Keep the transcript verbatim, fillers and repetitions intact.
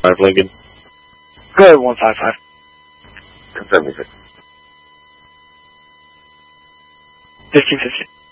five Lincoln. Go ahead, one five five. Confirm me, sir. Fifteen fifty.